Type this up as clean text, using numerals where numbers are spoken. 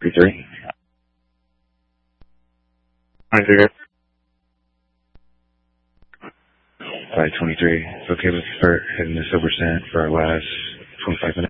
3-3. 23. 523. It's okay, let's start heading to Silver Sand for our last 25 minutes.